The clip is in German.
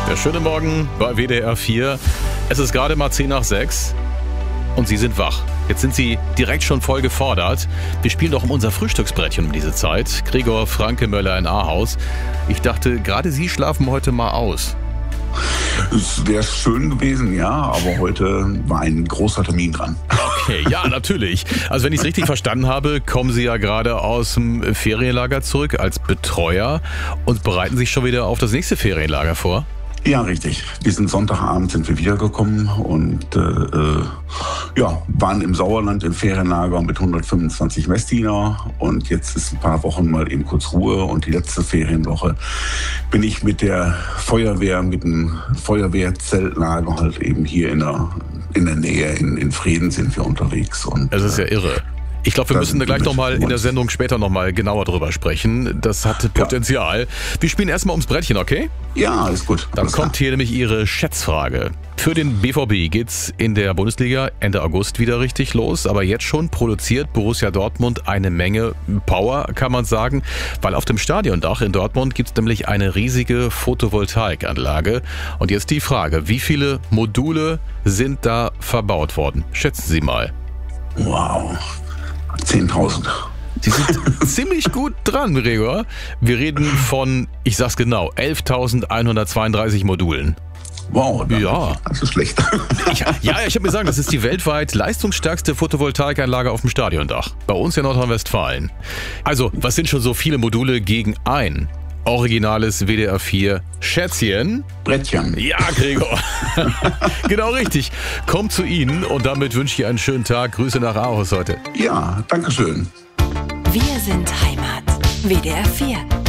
Der schöne Morgen bei WDR 4. Es ist gerade mal 10 nach 6 und Sie sind wach. Jetzt sind Sie direkt schon voll gefordert. Wir spielen doch um unser Frühstücksbrettchen um diese Zeit. Gregor Frankemöller in Ahaus. Ich dachte, gerade Sie schlafen heute mal aus. Es wäre schön gewesen, ja, aber heute war ein großer Termin dran. Okay, ja, natürlich. Also wenn ich es richtig verstanden habe, kommen Sie ja gerade aus dem Ferienlager zurück als Betreuer und bereiten sich schon wieder auf das nächste Ferienlager vor? Ja, richtig. Diesen Sonntagabend sind wir wiedergekommen und waren im Sauerland im Ferienlager mit 125 Messdiener. Und jetzt ist ein paar Wochen mal eben kurz Ruhe. Und die letzte Ferienwoche bin ich mit der Feuerwehr, mit dem Feuerwehrzeltlager halt eben hier in der Nähe, in Frieden sind wir unterwegs. Und es ist ja irre. Ich glaube, wir müssen da gleich nochmal in der Sendung später nochmal genauer drüber sprechen. Das hat Potenzial. Ja. Wir spielen erstmal ums Brettchen, okay? Ja, ist gut. Dann kommt hier nämlich Ihre Schätzfrage. Für den BVB geht's in der Bundesliga Ende August wieder richtig los. Aber jetzt schon produziert Borussia Dortmund eine Menge Power, kann man sagen. Weil auf dem Stadiondach in Dortmund gibt's nämlich eine riesige Photovoltaikanlage. Und jetzt die Frage, wie viele Module sind da verbaut worden? Schätzen Sie mal. Wow. 10.000. Sie sind ziemlich gut dran, Gregor. Wir reden von, ich sag's genau, 11.132 Modulen. Wow, ja. Das ist schlecht. Ich habe mir sagen, das ist die weltweit leistungsstärkste Photovoltaikanlage auf dem Stadiondach. Bei uns in Nordrhein-Westfalen. Also, was sind schon so viele Module gegen ein originales WDR 4 Schätzchen? Brettchen. Ja, Gregor. Genau richtig. Kommt zu Ihnen und damit wünsche ich einen schönen Tag. Grüße nach Ahaus heute. Ja, danke schön. Wir sind Heimat. WDR 4.